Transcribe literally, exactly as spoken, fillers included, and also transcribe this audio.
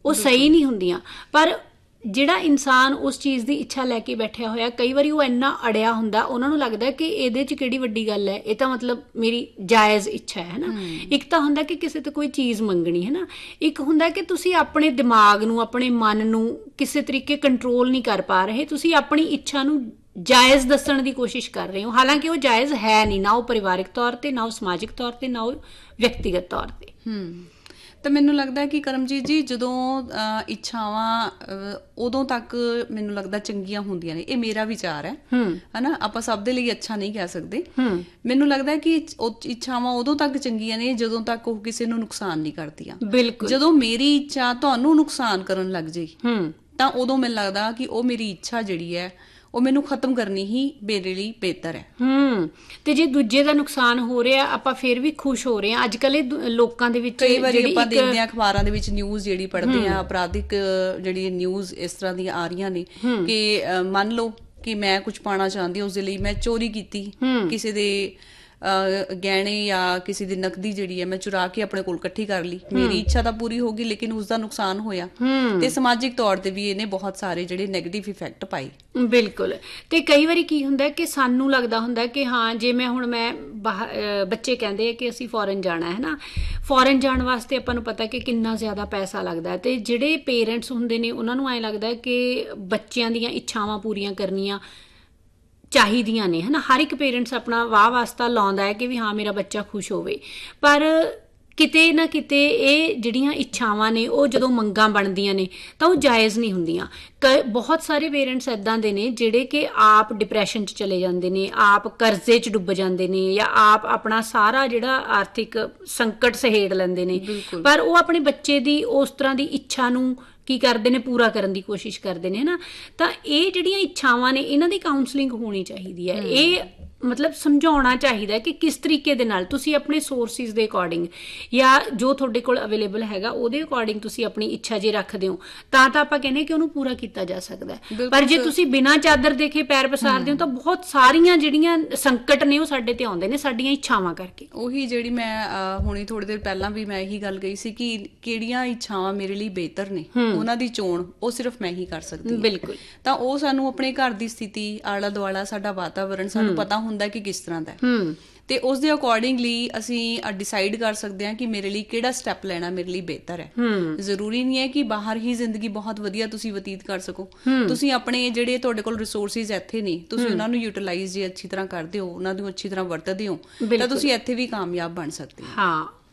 ਉਹ ਸਹੀ ਨਹੀਂ ਹੁੰਦੀਆਂ। ਪਰ ਜਿਹੜਾ ਇਨਸਾਨ ਉਸ ਚੀਜ਼ ਦੀ ਇੱਛਾ ਲੈ ਕੇ ਬੈਠਿਆ ਹੋਇਆ, ਕਈ ਵਾਰੀ ਉਹ ਇੰਨਾ ਅੜਿਆ ਹੁੰਦਾ, ਉਹਨਾਂ ਨੂੰ ਲੱਗਦਾ ਕਿ ਇਹਦੇ 'ਚ ਕਿਹੜੀ ਵੱਡੀ ਗੱਲ ਹੈ, ਇਹ ਤਾਂ ਮਤਲਬ ਮੇਰੀ ਜਾਇਜ਼ ਇੱਛਾ ਹੈ ਨਾ। ਇੱਕ ਤਾਂ ਹੁੰਦਾ ਕਿ ਕਿਸੇ ਤੋਂ ਕੋਈ ਚੀਜ਼ ਮੰਗਣੀ ਹੈ ਨਾ, ਇੱਕ ਹੁੰਦਾ ਕਿ ਤੁਸੀਂ ਆਪਣੇ ਦਿਮਾਗ ਨੂੰ, ਆਪਣੇ ਮਨ ਨੂੰ ਕਿਸੇ ਤਰੀਕੇ ਕੰਟਰੋਲ ਨਹੀਂ ਕਰ ਪਾ ਰਹੇ, ਤੁਸੀਂ ਆਪਣੀ ਇੱਛਾ ਨੂੰ ਜਾਇਜ਼ ਦੱਸਣ ਦੀ ਕੋਸ਼ਿਸ਼ ਕਰ ਰਹੇ ਹੋ, ਹਾਲਾਂਕਿ ਉਹ ਜਾਇਜ਼ ਹੈ ਨਹੀਂ, ਨਾ ਉਹ ਪਰਿਵਾਰਿਕ ਤੌਰ 'ਤੇ, ਨਾ ਉਹ ਸਮਾਜਿਕ ਤੌਰ 'ਤੇ, ਨਾ ਉਹ ਵਿਅਕਤੀਗਤ ਤੌਰ 'ਤੇ। ਤਾਂ ਮੈਨੂੰ ਲੱਗਦਾ ਕਿ ਕਰਮਜੀਤ ਜੀ ਜਦੋਂ ਇੱਛਾਵਾਂ ਉਦੋਂ ਤੱਕ ਮੈਨੂੰ ਲੱਗਦਾ ਚੰਗੀਆਂ ਹੁੰਦੀਆਂ ਨੇ, ਇਹ ਮੇਰਾ ਵਿਚਾਰ ਹੈ ਹੈ ਨਾ, ਆਪਾਂ ਸਭ ਦੇ ਲਈ ਅੱਛਾ ਨਹੀਂ ਕਹਿ ਸਕਦੇ। ਮੈਨੂੰ ਲੱਗਦਾ ਕਿ ਇੱਛਾਵਾਂ ਉਦੋਂ ਤੱਕ ਚੰਗੀਆਂ ਨੇ ਜਦੋਂ ਤੱਕ ਉਹ ਕਿਸੇ ਨੂੰ ਨੁਕਸਾਨ ਨਹੀਂ ਕਰਦੀਆਂ। ਬਿਲਕੁਲ। ਜਦੋਂ ਮੇਰੀ ਇੱਛਾ ਤੁਹਾਨੂੰ ਨੁਕਸਾਨ ਕਰਨ ਲੱਗ ਜਾਏ ਤਾਂ ਉਦੋਂ ਮੈਨੂੰ ਲੱਗਦਾ ਕਿ ਉਹ ਮੇਰੀ ਇੱਛਾ ਜਿਹੜੀ ਹੈ ਉਹ ਮੈਨੂੰ ਖਤਮ ਕਰਨੀ ਹੀ ਮੇਰੇ ਲਈ ਬਿਹਤਰ ਹੈ। ਹੂੰ ਤੇ ਜੇ ਦੂਜੇ ਦਾ ਨੁਕਸਾਨ ਹੋ ਰਿਹਾ, ਆਪਾਂ ਫਿਰ ਵੀ ਖੁਸ਼ ਹੋ ਰਹੇ ਹਾਂ। ਅੱਜ ਕੱਲ੍ਹ ਇਹ ਲੋਕਾਂ ਦੇ ਵਿੱਚ ਕਈ ਵਾਰੀ ਆਪਾਂ ਦੇਖਦੇ ਹਾਂ ਅਖਬਾਰਾਂ ਦੇ ਵਿੱਚ ਨਿਊਜ਼ ਜਿਹੜੀ ਪੜ੍ਹਦੇ ਹਾਂ, ਅਪਰਾਧਿਕ ਜਿਹੜੀ ਨਿਊਜ਼ ਇਸ ਤਰ੍ਹਾਂ ਦੀਆਂ ਆ ਰਹੀਆਂ ਨੇ ਕਿ ਮੰਨ ਲਓ ਕਿ ਮੈਂ ਕੁਝ ਪਾਉਣਾ ਚਾਹੁੰਦੀ ਹਾਂ, ਉਸ ਦੇ ਲਈ ਮੈਂ ਚੋਰੀ ਕੀਤੀ, ਕਿਸੇ ਦੇ ਗਹਿਣੇ ਜਾਂ ਕਿਸੇ ਦੀ ਨਕਦੀ ਜਿਹੜੀ ਹੈ ਮੈਂ ਚੁਰਾ ਕੇ ਆਪਣੇ ਕੋਲ ਇਕੱਠੀ ਕਰ ਲਈ, ਮੇਰੀ ਇੱਛਾ ਤਾਂ ਪੂਰੀ ਹੋ ਗਈ ਲੇਕਿਨ ਉਸਦਾ ਨੁਕਸਾਨ ਹੋਇਆ। ਤੇ ਸਮਾਜਿਕ ਤੌਰ ਤੇ ਵੀ ਇਹਨੇ ਬਹੁਤ ਸਾਰੇ ਜਿਹੜੇ ਨੈਗੇਟਿਵ ਇਫੈਕਟ ਪਾਏ। ਬਿਲਕੁਲ। ਤੇ ਕਈ ਵਾਰੀ ਕੀ ਹੁੰਦਾ ਕਿ ਸਾਨੂੰ ਲੱਗਦਾ ਹੁੰਦਾ ਕਿ ਹਾਂ ਜੇ ਮੈਂ ਹੁਣ ਮੈਂ ਬਾਹਰ, ਬੱਚੇ ਕਹਿੰਦੇ ਆ ਕਿ ਅਸੀਂ ਫੋਰਨ ਜਾਣਾ ਹੈ ਨਾ, ਫੋਰਨ ਜਾਣ ਵਾਸਤੇ ਆਪਾਂ ਨੂੰ ਪਤਾ ਕਿ ਕਿੰਨਾ ਜ਼ਿਆਦਾ ਪੈਸਾ ਲੱਗਦਾ, ਤੇ ਜਿਹੜੇ ਪੇਰੈਂਟਸ ਹੁੰਦੇ ਨੇ ਉਹਨਾਂ ਨੂੰ ਐਂ ਲੱਗਦਾ ਕਿ ਬੱਚਿਆਂ ਦੀਆਂ ਇੱਛਾਵਾਂ ਪੂਰੀਆਂ ਕਰਨੀਆਂ ਚਾਹੀਦੀਆਂ ਨੇ, ਹੈ ਨਾ। ਹਰ ਇੱਕ ਪੇਰੈਂਟਸ ਆਪਣਾ ਵਾਹ ਵਾਸਤਾ ਲਾਉਂਦਾ ਹੈ ਕਿ ਵੀ ਹਾਂ ਮੇਰਾ ਬੱਚਾ ਖੁਸ਼ ਹੋਵੇ, ਪਰ ਕਿਤੇ ਨਾ ਕਿਤੇ ਇਹ ਜਿਹੜੀਆਂ ਇੱਛਾਵਾਂ ਨੇ ਉਹ ਜਦੋਂ ਮੰਗਾਂ ਬਣਦੀਆਂ ਨੇ ਤਾਂ ਉਹ ਜਾਇਜ਼ ਨਹੀਂ ਹੁੰਦੀਆਂ। ਕ ਬਹੁਤ ਸਾਰੇ ਪੇਰੈਂਟਸ ਇੱਦਾਂ ਦੇ ਨੇ ਜਿਹੜੇ ਕਿ ਆਪ ਡਿਪਰੈਸ਼ਨ 'ਚ ਚਲੇ ਜਾਂਦੇ ਨੇ, ਆਪ ਕਰਜ਼ੇ 'ਚ ਡੁੱਬ ਜਾਂਦੇ ਨੇ, ਜਾਂ ਆਪ ਆਪਣਾ ਸਾਰਾ ਜਿਹੜਾ ਆਰਥਿਕ ਸੰਕਟ ਸਹੇੜ ਲੈਂਦੇ ਨੇ, ਪਰ ਉਹ ਆਪਣੇ ਬੱਚੇ ਦੀ ਉਸ ਤਰ੍ਹਾਂ ਦੀ ਇੱਛਾ ਨੂੰ ਕੀ ਕਰਦੇ ਨੇ, ਪੂਰਾ ਕਰਨ ਦੀ ਕੋਸ਼ਿਸ਼ ਕਰਦੇ ਨੇ, ਹੈ ਨਾ। ਤਾਂ ਇਹ ਜਿਹੜੀਆਂ ਇੱਛਾਵਾਂ ਨੇ ਇਹਨਾਂ ਦੀ ਕਾਉਂਸਲਿੰਗ ਹੋਣੀ ਚਾਹੀਦੀ ਹੈ। ਇਹ ਮਤਲਬ ਸਮਝਾਉਣਾ ਚਾਹੀਦਾ ਕਿ ਕਿਸ ਤਰੀਕੇ ਦੇ ਨਾਲ ਤੁਸੀਂ ਆਪਣੇ ਸੋਰਸਿਸ ਦੇ ਅਕੋਰਡਿੰਗ ਜਾਂ ਜੋ ਤੁਹਾਡੇ ਕੋਲ ਅਵੇਲੇਬਲ ਹੈਗਾ ਉਹਦੇ ਅਕੋਰਡਿੰਗ ਤੁਸੀਂ ਆਪਣੀ ਇੱਛਾ ਜੇ ਰੱਖਦੇ ਹੋ ਤਾਂ ਤਾਂ ਆਪਾਂ ਕਹਿੰਦੇ ਕਿ ਉਹਨੂੰ ਪੂਰਾ ਕੀਤਾ ਜਾ ਸਕਦਾ। ਪਰ ਜੇ ਤੁਸੀਂ ਬਿਨਾਂ ਚਾਦਰ ਦੇਖੇ ਪੈਰ ਪਸਾਰਦੇ ਹੋ ਤਾਂ ਬਹੁਤ ਸਾਰੀਆਂ ਜਿਹੜੀਆਂ ਸੰਕਟ ਨੇ ਉਹ ਸਾਡੇ ਤੇ ਆਉਂਦੇ ਨੇ ਸਾਡੀਆਂ ਇੱਛਾਵਾਂ ਕਰਕੇ। ਉਹੀ ਜਿਹੜੀ ਮੈਂ ਹੁਣੀ ਥੋੜੀ ਦੇਰ ਪਹਿਲਾਂ ਵੀ ਮੈਂ ਇਹੀ ਗੱਲ ਕਹੀ ਸੀ ਕਿ ਕਿਹੜੀਆਂ ਇੱਛਾਵਾਂ ਮੇਰੇ ਲਈ ਬਿਹਤਰ ਨੇ, ਉਹਨਾਂ ਦੀ ਚੋਣ ਉਹ ਸਿਰਫ ਮੈਂ ਹੀ ਕਰ ਸਕਦੀ ਹਾਂ। ਬਿਲਕੁਲ। ਤਾਂ ਉਹ ਸਾਨੂੰ ਆਪਣੇ ਘਰ ਦੀ ਸਥਿਤੀ, ਆਲਾ ਦੁਆਲਾ, ਸਾਡਾ ਵਾਤਾਵਰਨ ਸਾਨੂੰ ਪਤਾ ਹੁੰਦਾ ਕਿ ਕਿਸ ਤਰ੍ਹਾਂ ਦਾ ਹੈ, ਤੇ ਉਸ ਦੇ ਅਕੋਰਡਿੰਗਲੀ ਅਸੀਂ ਡਿਸਾਈਡ ਕਰ ਸਕਦੇ ਹਾਂ ਕਿ ਮੇਰੇ ਲਈ ਕਿਹੜਾ ਸਟੈਪ ਲੈਣਾ ਮੇਰੇ ਲਈ ਬਿਹਤਰ ਹੈ। ਜ਼ਰੂਰੀ ਨਹੀਂ ਹੈ ਕਿ ਬਾਹਰ ਹੀ ਜ਼ਿੰਦਗੀ ਬਹੁਤ ਵਧੀਆ ਤੁਸੀਂ ਬਤੀਤ ਕਰ ਸਕੋ। ਤੁਸੀਂ ਆਪਣੇ ਜਿਹੜੇ ਤੁਹਾਡੇ ਕੋਲ ਰਿਸੋਰਸਿਸ ਇੱਥੇ ਨੇ ਤੁਸੀਂ ਉਹਨਾਂ ਨੂੰ ਯੂਟਿਲਾਈਜ਼ ਜੇ ਅੱਛੀ ਤਰ੍ਹਾਂ ਕਰਦੇ ਹੋ, ਉਹਨਾਂ ਨੂੰ ਅੱਛੀ ਤਰ੍ਹਾਂ ਵਰਤਦੇ ਹੋ ਤਾਂ ਤੁਸੀਂ ਇੱਥੇ ਵੀ ਕਾਮਯਾਬ ਬਣ ਸਕਦੇ ਹੋ। ਹਾਂ